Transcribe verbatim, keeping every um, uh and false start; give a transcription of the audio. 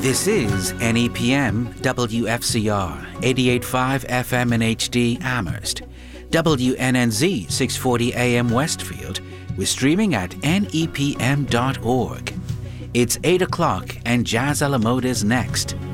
This is N E P M W F C R eighty-eight point five F M in H D Amherst, W N N Z six forty A M Westfield. We're streaming at N E P M dot org. It's eight o'clock and Jazz a la Mode is next.